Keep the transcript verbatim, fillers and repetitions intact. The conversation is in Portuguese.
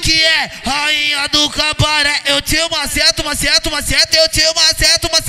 que é rainha do cabaré. Eu te maceto, maceto, maceto, eu te maceto, maceto.